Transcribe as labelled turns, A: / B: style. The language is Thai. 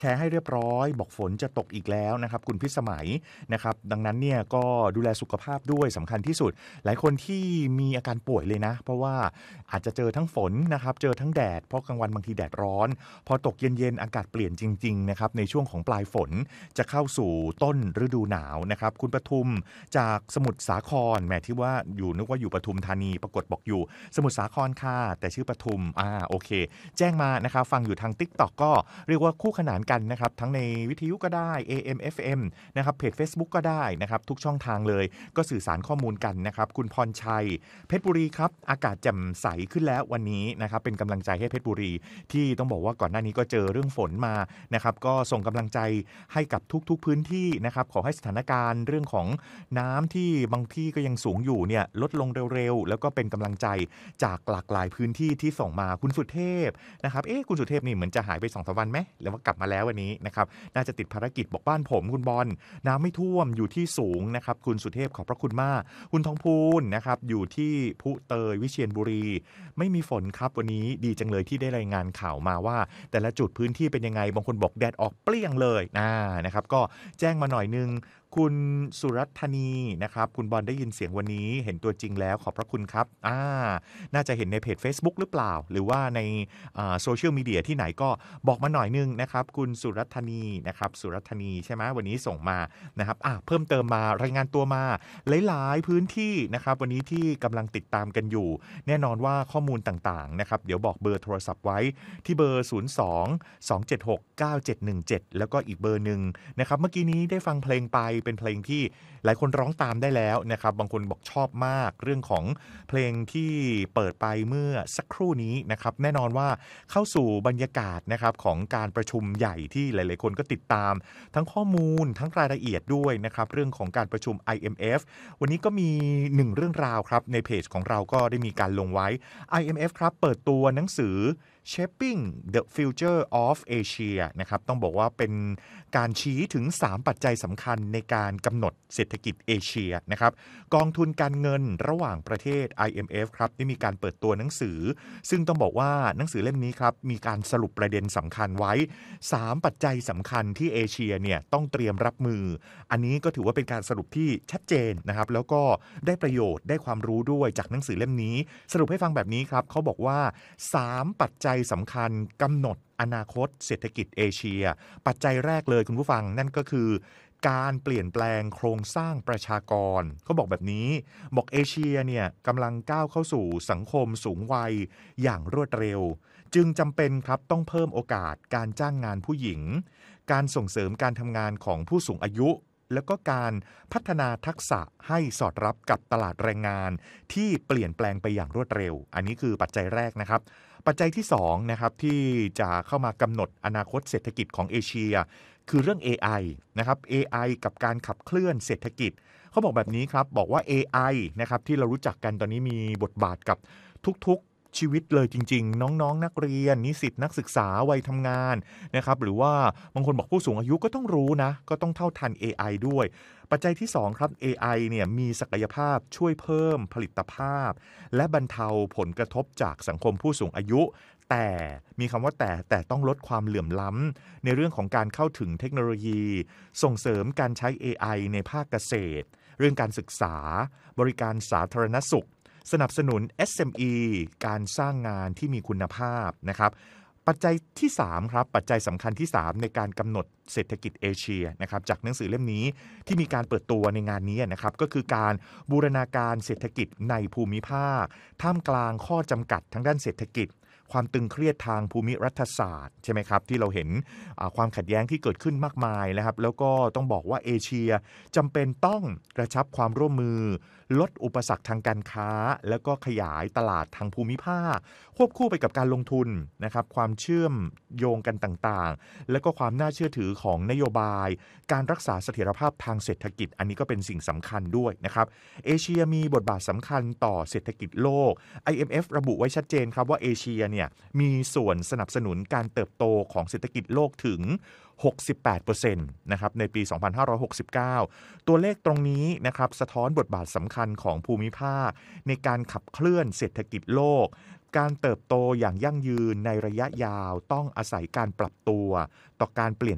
A: แชร์ให้เรียบร้อยบอกฝนจะตกอีกแล้วนะครับคุณพิสมัยนะครับดังนั้นเนี่ยก็ดูแลสุขภาพด้วยสำคัญที่สุดหลายคนที่มีอาการป่วยเลยนะเพราะว่าอาจจะเจอทั้งฝนนะครับเจอทั้งแดดเพราะกลางวันบางทีแดดร้อนพอตกเย็นๆอากาศเปลี่ยนจริงๆนะครับในช่วงของปลายฝนจะเข้าสู่ต้นฤดูหนาวนะครับคุณปทุมจากสมุทรสาครแหมที่ว่าอยู่นึกว่าอยู่ปทุมธานีปรากฏบอกอยู่สมุทรสาครค่ะแต่ชื่อปทุมโอเคแจ้งมานะครับฟังอยู่ทาง TikTok ก็เรียกว่าคู่ขนานกันนะครับทั้งในวิทยุก็ได้ AM FM นะครับเพจ Facebook ก็ได้นะครับทุกช่องทางเลยก็สื่อสารข้อมูลกันนะครับคุณพรชัยเพชรบุรีครับอากาศแจ่มใสขึ้นแล้ววันนี้นะครับเป็นกำลังใจให้เพชรบุรีที่ต้องบอกว่าก่อนหน้านี้ก็เจอเรื่องฝนมานะครับก็ส่งกำลังใจให้กับทุกๆพื้นที่นะครับขอให้สถานการณ์เรื่องของน้ำที่บางที่ก็ยังสูงอยู่เนี่ยลดลงเร็วๆแล้วก็เป็นกำลังใจจากหลากหลายพื้นที่ที่ส่งมาคุณสุเทพนะครับคุณสุเทพนี่เหมือนจะหายไป 2-3 วันไหมแล้วว่ากลับมาแล้ววันนี้นะครับน่าจะติดภารกิจบอกบ้านผมคุณบอลน้ำไม่ท่วมอยู่ที่สูงนะครับคุณสุเทพขอบพระคุณมากคุณทองพูนนะครับอยู่ที่พุเตยวิเชียรบุรีไม่มีฝนครับวันนี้ดีจังเลยที่ได้รายงานข่าวมาว่าแต่ละจุดพื้นที่เป็นยังไงบางคนบอกแดดออกเปรี้ยงเลยนะครับก็แจ้งมาหน่อยนึงคุณสุรัตนีนะครับคุณบอลได้ยินเสียงวันนี้เห็นตัวจริงแล้วขอบพระคุณครับน่าจะเห็นในเพจ Facebook หรือเปล่าหรือว่าในโซเชียลมีเดียที่ไหนก็บอกมาหน่อยนึงนะครับคุณสุรัตนีนะครับสุรัตนีใช่ไหมวันนี้ส่งมานะครับเพิ่มเติมมารายงานตัวมาหลายๆพื้นที่นะครับวันนี้ที่กำลังติดตามกันอยู่แน่นอนว่าข้อมูลต่างๆนะครับเดี๋ยวบอกเบอร์โทรศัพท์ไว้ที่เบอร์ 02-276-9717 แล้วก็อีกเบอร์นึงนะครับเมื่อกี้นี้ได้ฟังเพลงไปเป็นเพลงที่หลายคนร้องตามได้แล้วนะครับบางคนบอกชอบมากเรื่องของเพลงที่เปิดไปเมื่อสักครู่นี้นะครับแน่นอนว่าเข้าสู่บรรยากาศนะครับของการประชุมใหญ่ที่หลายๆคนก็ติดตามทั้งข้อมูลทั้งรายละเอียดด้วยนะครับเรื่องของการประชุม IMF วันนี้ก็มี1เรื่องราวครับในเพจของเราก็ได้มีการลงไว้ IMF ครับเปิดตัวหนังสือ Shaping the Future of Asia นะครับต้องบอกว่าเป็นการชี้ถึง3ปัจจัยสำคัญในการกำหนดเศรษฐกิจเอเชียนะครับกองทุนการเงินระหว่างประเทศ IMF ครับได้มีการเปิดตัวหนังสือซึ่งต้องบอกว่าหนังสือเล่มนี้ครับมีการสรุปประเด็นสำคัญไว้3ปัจจัยสำคัญที่เอเชียเนี่ยต้องเตรียมรับมืออันนี้ก็ถือว่าเป็นการสรุปที่ชัดเจนนะครับแล้วก็ได้ประโยชน์ได้ความรู้ด้วยจากหนังสือเล่มนี้สรุปให้ฟังแบบนี้ครับเขาบอกว่า3ปัจจัยสำคัญกำหนดอนาคตเศรษฐกิจเอเชียปัจจัยแรกเลยคุณผู้ฟังนั่นก็คือการเปลี่ยนแปลงโครงสร้างประชากรเขาบอกแบบนี้บอกเอเชียเนี่ยกำลังก้าวเข้าสู่สังคมสูงวัยอย่างรวดเร็วจึงจำเป็นครับต้องเพิ่มโอกาสการจ้างงานผู้หญิงการส่งเสริมการทำงานของผู้สูงอายุแล้วก็การพัฒนาทักษะให้สอดรับกับตลาดแรงงานที่เปลี่ยนแปลงไปอย่างรวดเร็วอันนี้คือปัจจัยแรกนะครับปัจจัยที่2นะครับที่จะเข้ามากำหนดอนาคตเศรษฐกิจของเอเชียคือเรื่อง AI นะครับ AI กับการขับเคลื่อนเศรษฐกิจเขาบอกแบบนี้ครับบอกว่า AI นะครับที่เรารู้จักกันตอนนี้มีบทบาทกับทุกๆชีวิตเลยจริงๆน้องๆนักเรียนนิสิตนักศึกษาวัยทำงานนะครับหรือว่าบางคนบอกผู้สูงอายุก็ต้องรู้นะก็ต้องเท่าทัน AI ด้วยปัจจัยที่2ครับ AI เนี่ยมีศักยภาพช่วยเพิ่มผลิตภาพและบรรเทาผลกระทบจากสังคมผู้สูงอายุแต่มีคำว่าแต่ต้องลดความเหลื่อมล้ำในเรื่องของการเข้าถึงเทคโนโลยีส่งเสริมการใช้ AI ในภาคเกษตรเรื่องการศึกษาบริการสาธารณสุขสนับสนุน SME การสร้างงานที่มีคุณภาพนะครับปัจจัยที่3ครับปัจจัยสำคัญที่3ในการกำหนดเศรษฐกิจเอเชียนะครับจากหนังสือเล่มนี้ที่มีการเปิดตัวในงานนี้นะครับก็คือการบูรณาการเศรษฐกิจในภูมิภาคท่ามกลางข้อจำกัดทางด้านเศรษฐกิจความตึงเครียดทางภูมิรัฐศาสตร์ใช่ไหมครับที่เราเห็นความขัดแย้งที่เกิดขึ้นมากมายนะครับแล้วก็ต้องบอกว่าเอเชียจำเป็นต้องกระชับความร่วมมือลดอุปสรรคทางการค้าแล้วก็ขยายตลาดทางภูมิภาคควบคู่ไปกับการลงทุนนะครับความเชื่อมโยงกันต่างๆแล้วก็ความน่าเชื่อถือของนโยบายการรักษาเสถียรภาพทางเศรษฐกิจอันนี้ก็เป็นสิ่งสำคัญด้วยนะครับเอเชียมีบทบาทสำคัญต่อเศรษฐกิจโลก IMF ระบุไว้ชัดเจนครับว่าเอเชียเนี่ยมีส่วนสนับสนุนการเติบโตของเศรษฐกิจโลกถึง 68% นะครับในปี 2569 ตัวเลขตรงนี้นะครับสะท้อนบทบาทสำคัญของภูมิภาคในการขับเคลื่อนเศรษฐกิจโลกการเติบโตอย่างยั่งยืนในระยะยาวต้องอาศัยการปรับตัวต่อการเปลี่ยน